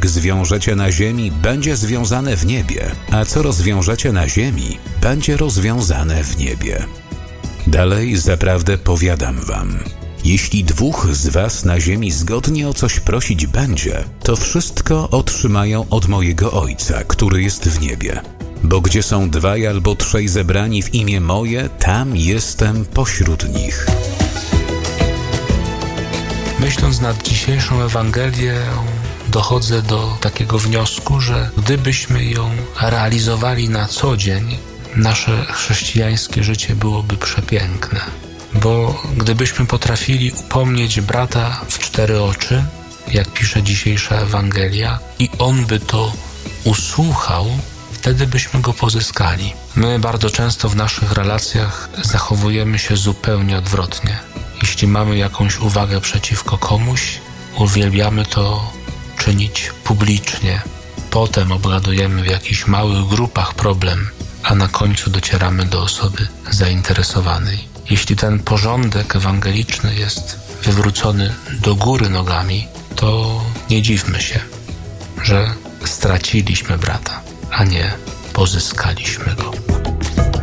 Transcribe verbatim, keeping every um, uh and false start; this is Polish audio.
cokolwiek zwiążecie na ziemi, będzie związane w niebie, a co rozwiążecie na ziemi, będzie rozwiązane w niebie. Dalej zaprawdę powiadam wam, jeśli dwóch z was na ziemi zgodnie o coś prosić będzie, to wszystko otrzymają od mojego Ojca, który jest w niebie. Bo gdzie są dwaj albo trzej zebrani w imię moje, tam jestem pośród nich. Myśląc nad dzisiejszą Ewangelię, dochodzę do takiego wniosku, że gdybyśmy ją realizowali na co dzień, nasze chrześcijańskie życie byłoby przepiękne. Bo gdybyśmy potrafili upomnieć brata w cztery oczy, jak pisze dzisiejsza Ewangelia, i on by to usłuchał, wtedy byśmy go pozyskali. My bardzo często w naszych relacjach zachowujemy się zupełnie odwrotnie. Jeśli mamy jakąś uwagę przeciwko komuś, uwielbiamy to czynić publicznie. Potem obgadujemy w jakichś małych grupach problem, a na końcu docieramy do osoby zainteresowanej. Jeśli ten porządek ewangeliczny jest wywrócony do góry nogami, to nie dziwmy się, że straciliśmy brata, a nie pozyskaliśmy go.